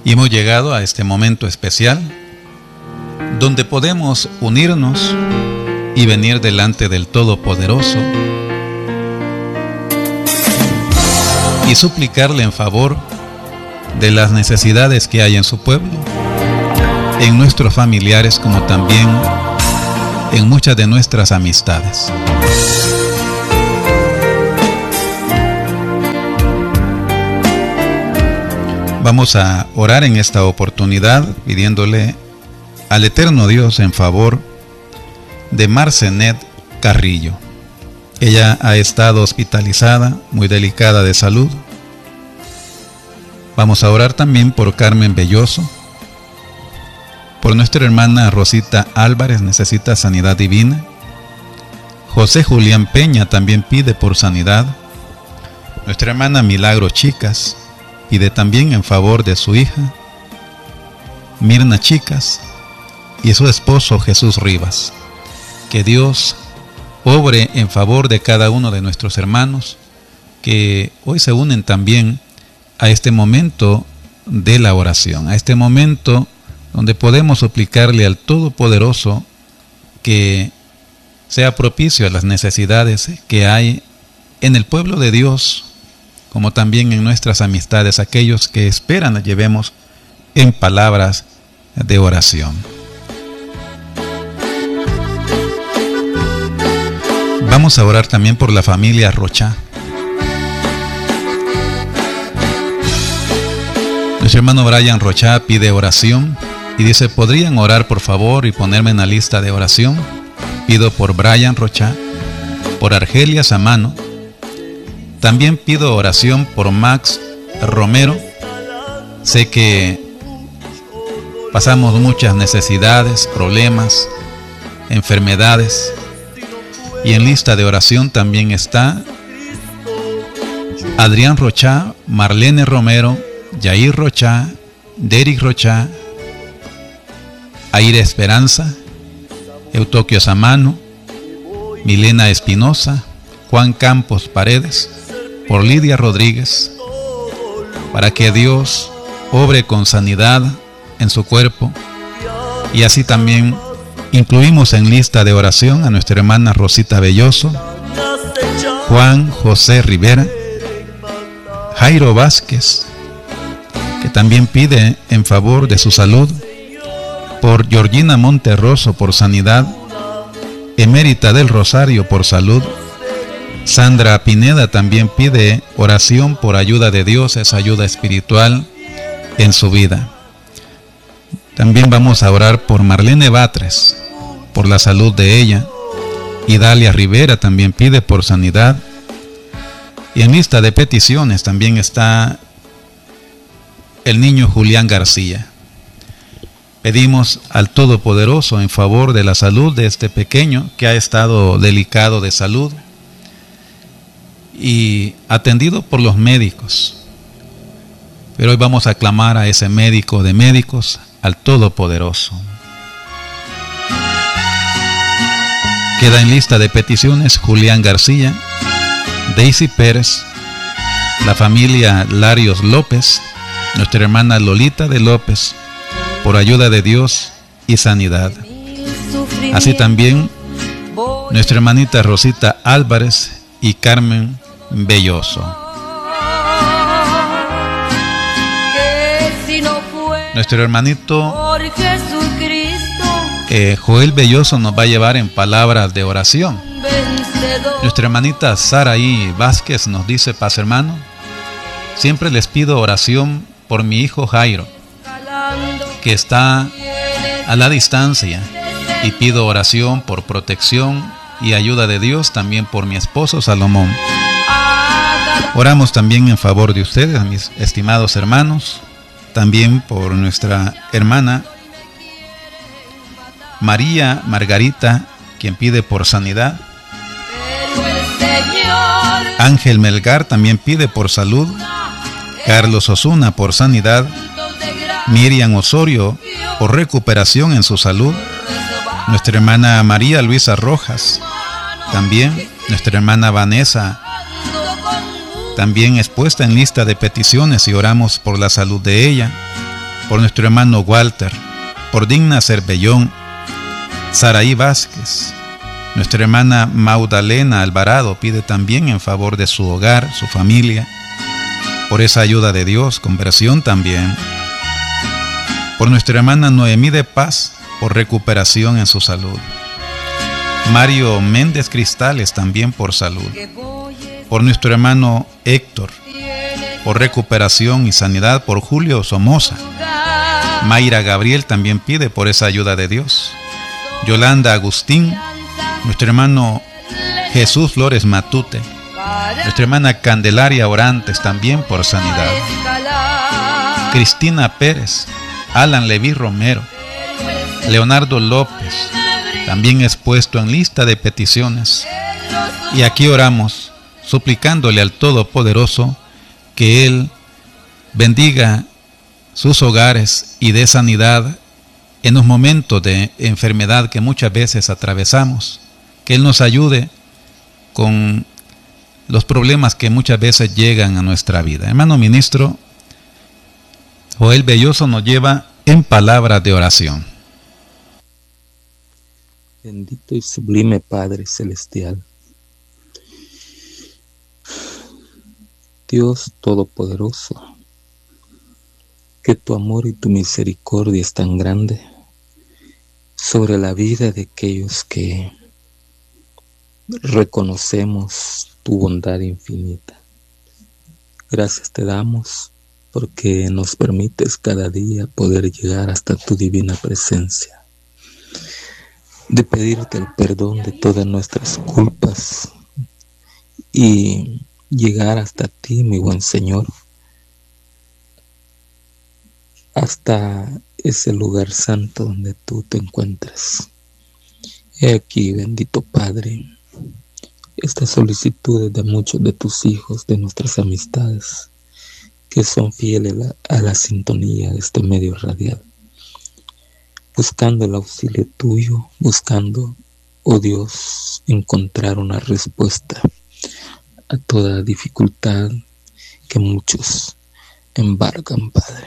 Y hemos llegado a este momento especial donde podemos unirnos y venir delante del Todopoderoso y suplicarle en favor de las necesidades que hay en su pueblo, en nuestros familiares, como también en muchas de nuestras amistades. Vamos a orar en esta oportunidad pidiéndole al eterno Dios en favor de Marcenet Carrillo. Ella ha estado hospitalizada, muy delicada de salud. Vamos a orar también por Carmen Belloso, por nuestra hermana Rosita Álvarez, necesita sanidad divina. José Julián Peña también pide por sanidad. Nuestra hermana Milagro Chicas pide también en favor de su hija Mirna Chicas y su esposo Jesús Rivas. Que Dios obre en favor de cada uno de nuestros hermanos que hoy se unen también a este momento de la oración, a este momento donde podemos suplicarle al Todopoderoso que sea propicio a las necesidades que hay en el pueblo de Dios, como también en nuestras amistades, aquellos que esperan las llevemos en palabras de oración. Vamos a orar también por la familia Rocha. Nuestro hermano Brian Rocha pide oración y dice: ¿podrían orar por favor y ponerme en la lista de oración? Pido por Brian Rocha, por Argelia Samano. También pido oración por Max Romero. Sé que pasamos muchas necesidades, problemas, enfermedades. Y en lista de oración también está Adrián Rocha, Marlene Romero, Yair Rocha, Derek Rocha, Aire Esperanza, Eutoquio Samano, Milena Espinosa, Juan Campos Paredes, por Lidia Rodríguez, para que Dios obre con sanidad en su cuerpo. Y así también incluimos en lista de oración a nuestra hermana Rosita Belloso, Juan José Rivera, Jairo Vázquez, que también pide en favor de su salud, por Georgina Monterroso por sanidad, Emérita del Rosario por salud. Sandra Pineda también pide oración por ayuda de Dios, esa ayuda espiritual en su vida. También vamos a orar por Marlene Batres, por la salud de ella. Y Dalia Rivera también pide por sanidad. Y en lista de peticiones también está el niño Julián García. Pedimos al Todopoderoso en favor de la salud de este pequeño que ha estado delicado de salud y atendido por los médicos. Pero hoy vamos a clamar a ese médico de médicos, al Todopoderoso. Queda en lista de peticiones Julián García, Daisy Pérez, la familia Larios López, nuestra hermana Lolita de López, por ayuda de Dios y sanidad. Así también nuestra hermanita Rosita Álvarez y Carmen Belloso. Nuestro hermanito Joel Belloso nos va a llevar en palabras de oración. Nuestra hermanita Saraí Vázquez nos dice: paz hermano, siempre les pido oración por mi hijo Jairo, que está a la distancia, y pido oración por protección y ayuda de Dios también por mi esposo Salomón. Oramos también en favor de ustedes, mis estimados hermanos, también por nuestra hermana María Margarita, quien pide por sanidad. Ángel Melgar también pide por salud. Carlos Osuna por sanidad. Miriam Osorio por recuperación en su salud. Nuestra hermana María Luisa Rojas también. Nuestra hermana Vanessa también es puesta en lista de peticiones y oramos por la salud de ella. por nuestro hermano Walter, por Digna Cervellón, Saraí Vázquez. Nuestra hermana Magdalena Alvarado pide también en favor de su hogar, su familia, por esa ayuda de Dios, conversión también. Por nuestra hermana Noemí de Paz, por recuperación en su salud. Mario Méndez Cristales también por salud. Por nuestro hermano Héctor, por recuperación y sanidad. Por Julio Somoza. Mayra Gabriel también pide por esa ayuda de Dios. Yolanda Agustín, nuestro hermano Jesús Flores Matute, nuestra hermana Candelaria Orantes también por sanidad. Cristina Pérez, Alan Leví Romero, Leonardo López, también es puesto en lista de peticiones. Y aquí oramos, suplicándole al Todopoderoso que Él bendiga sus hogares y dé sanidad en los momentos de enfermedad que muchas veces atravesamos. Que Él nos ayude con los problemas que muchas veces llegan a nuestra vida. Hermano ministro Joel Belloso nos lleva en palabras de oración. Bendito y sublime Padre Celestial, Dios Todopoderoso, que tu amor y tu misericordia es tan grande sobre la vida de aquellos que reconocemos tu bondad infinita. Gracias te damos porque nos permites cada día poder llegar hasta tu divina presencia, de pedirte el perdón de todas nuestras culpas y llegar hasta ti, mi buen Señor, hasta ese lugar santo donde tú te encuentras. He aquí, bendito Padre, estas solicitudes de muchos de tus hijos, de nuestras amistades, que son fieles a la sintonía de este medio radial, buscando el auxilio tuyo, buscando, oh Dios, encontrar una respuesta a toda dificultad que muchos embargan, Padre.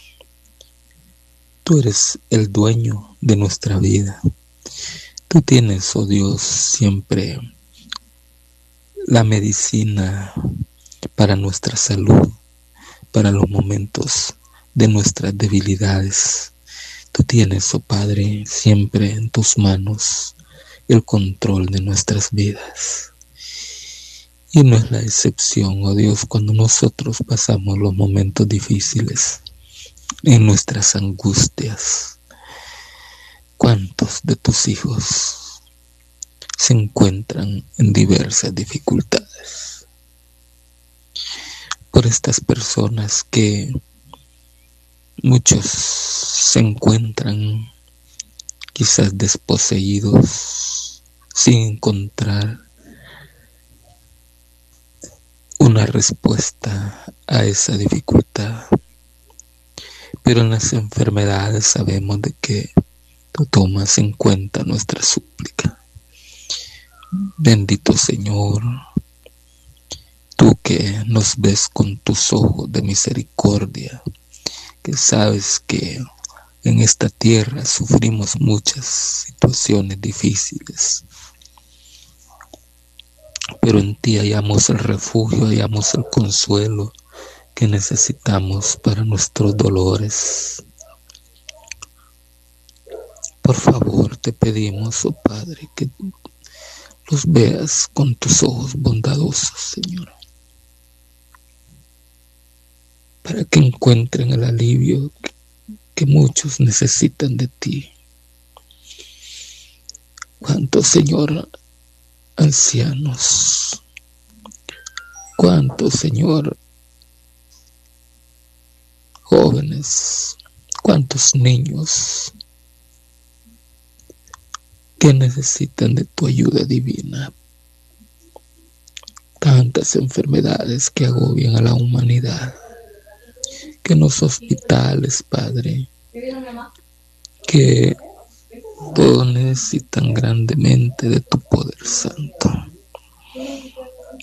Tú eres el dueño de nuestra vida. Tú tienes, oh Dios, siempre la medicina para nuestra salud, para los momentos de nuestras debilidades. Tú tienes, oh Padre, siempre en tus manos el control de nuestras vidas. Y no es la excepción, oh Dios, cuando nosotros pasamos los momentos difíciles, en nuestras angustias. ¿Cuántos de tus hijos se encuentran en diversas dificultades? Por estas personas que muchos se encuentran quizás desposeídos, sin encontrar una respuesta a esa dificultad. Pero en las enfermedades sabemos de que tú tomas en cuenta nuestra súplica. Bendito Señor, tú que nos ves con tus ojos de misericordia, que sabes que en esta tierra sufrimos muchas situaciones difíciles, pero en ti hallamos el refugio, hallamos el consuelo que necesitamos para nuestros dolores. Por favor, te pedimos, oh Padre, que los veas con tus ojos bondadosos, Señor, para que encuentren el alivio que muchos necesitan de ti. ¿Cuántos, Señor, ancianos? ¿Cuántos, Señor, jóvenes? ¿Cuántos niños que necesitan de tu ayuda divina? Tantas enfermedades que agobian a la humanidad, que en los hospitales, Padre, que todos necesitan grandemente de tu poder santo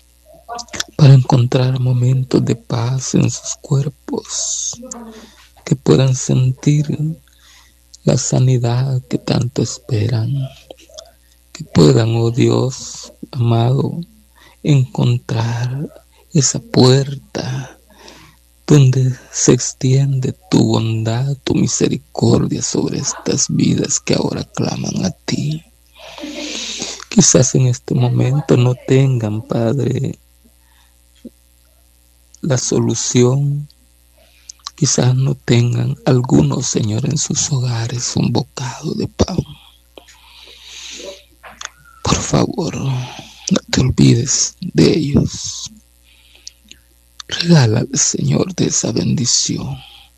para encontrar momentos de paz en sus cuerpos, que puedan sentir la sanidad que tanto esperan, que puedan, oh Dios amado, encontrar esa puerta donde se extiende tu bondad, tu misericordia sobre estas vidas que ahora claman a ti. Quizás en este momento no tengan, Padre, la solución. Quizás no tengan algunos, Señor, en sus hogares un bocado de pan. Por favor, no te olvides de ellos. Regálales, Señor, de esa bendición.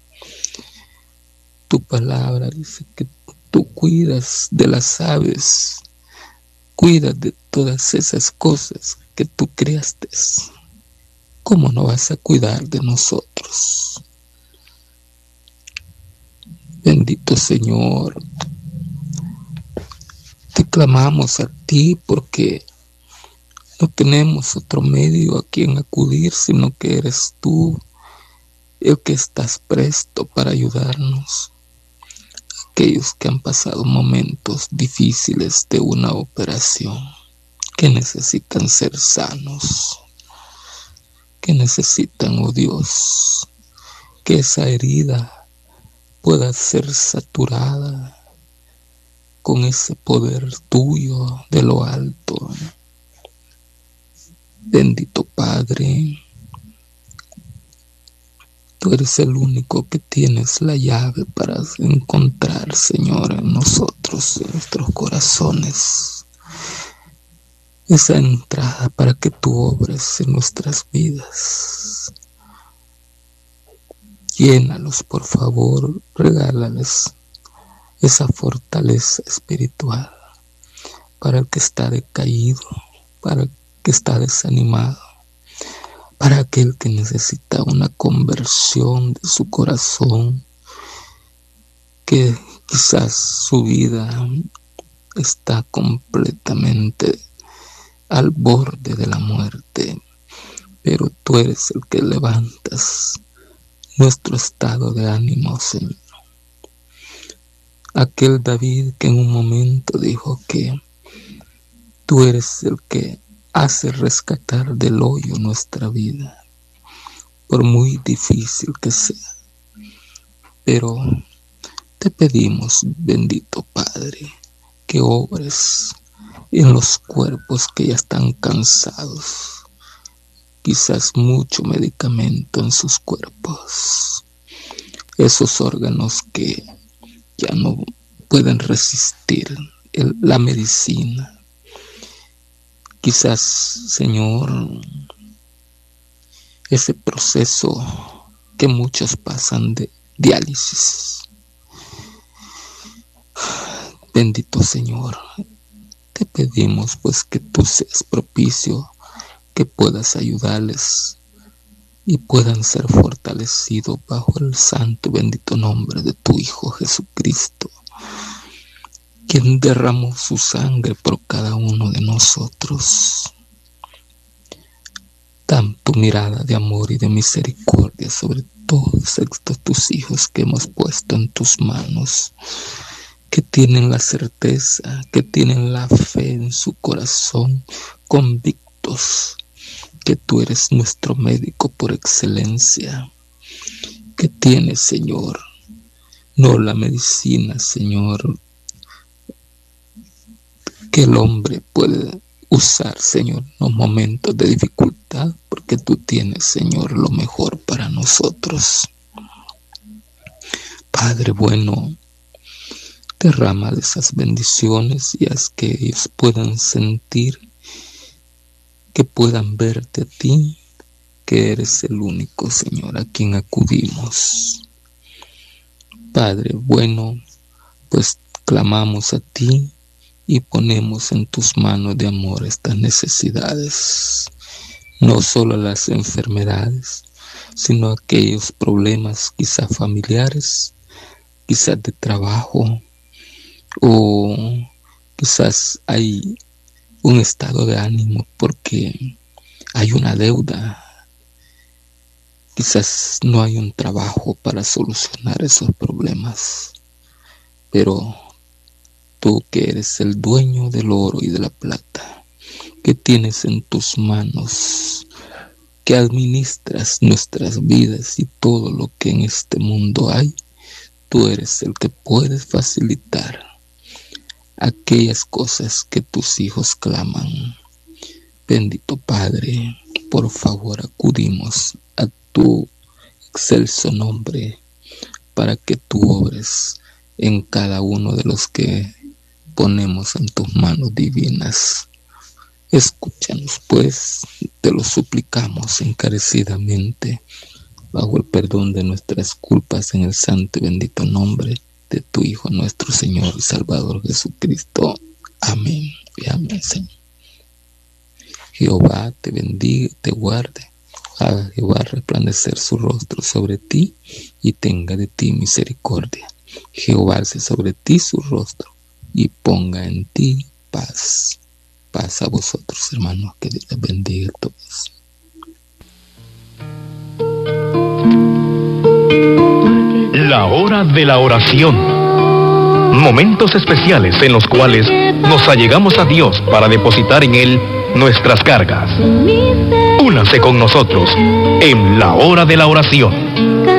Tu palabra dice que tú cuidas de las aves, cuidas de todas esas cosas que tú creaste. ¿Cómo no vas a cuidar de nosotros? Bendito Señor, te clamamos a ti porque no tenemos otro medio a quien acudir, sino que eres tú el que estás presto para ayudarnos. Aquellos que han pasado momentos difíciles de una operación, que necesitan ser sanos, que necesitan, oh Dios, que esa herida pueda ser saturada con ese poder tuyo de lo alto. Bendito Padre, tú eres el único que tienes la llave para encontrar, Señor, en nosotros, en nuestros corazones, esa entrada para que tú obres en nuestras vidas. Llénalos, por favor, regálales esa fortaleza espiritual para el que está decaído, para el que está desanimado, para aquel que necesita una conversión de su corazón, que quizás su vida está completamente al borde de la muerte, pero tú eres el que levantas nuestro estado de ánimo, Señor. Aquel David que en un momento dijo que tú eres el que hace rescatar del hoyo nuestra vida, por muy difícil que sea. Pero te pedimos, bendito Padre, que obres en los cuerpos que ya están cansados, quizás mucho medicamento en sus cuerpos, esos órganos que ya no pueden resistir la medicina. Quizás, Señor, ese proceso que muchos pasan de diálisis. Bendito Señor, te pedimos pues que tú seas propicio, que puedas ayudarles y puedan ser fortalecidos bajo el santo y bendito nombre de tu Hijo Jesucristo, quien derramó su sangre por cada uno de nosotros. Dan tu mirada de amor y de misericordia sobre todos estos tus hijos que hemos puesto en tus manos, que tienen la certeza, que tienen la fe en su corazón, convictos que tú eres nuestro médico por excelencia, que tienes, Señor, no la medicina, Señor, que el hombre puede usar, Señor, en los momentos de dificultad, porque tú tienes, Señor, lo mejor para nosotros. Padre bueno, derrama de esas bendiciones y haz que ellos puedan sentir, que puedan verte a ti, que eres el único, Señor, a quien acudimos. Padre bueno, pues clamamos a ti y ponemos en tus manos de amor estas necesidades, no solo las enfermedades, sino aquellos problemas quizás familiares, quizás de trabajo, o quizás hay un estado de ánimo porque hay una deuda Quizás no hay un trabajo para solucionar esos problemas, pero tú que eres el dueño del oro y de la plata, que tienes en tus manos, que administras nuestras vidas y todo lo que en este mundo hay, tú eres el que puedes facilitar aquellas cosas que tus hijos claman. Bendito Padre, por favor acudimos a tu excelso nombre para que tú obres en cada uno de los que ponemos en tus manos divinas. Escúchanos pues, te lo suplicamos encarecidamente, bajo el perdón de nuestras culpas, en el santo y bendito nombre de tu Hijo, nuestro Señor y Salvador Jesucristo. Amén y amén, Señor. Jehová te bendiga y te guarde. Haga Jehová resplandecer su rostro sobre ti y tenga de ti misericordia. Jehová alce sobre ti su rostro y ponga en ti paz. Paz a vosotros, hermanos, que Dios les bendiga a todos. La hora de la oración. Momentos especiales en los cuales nos allegamos a Dios para depositar en Él nuestras cargas. Únase con nosotros en la hora de la oración.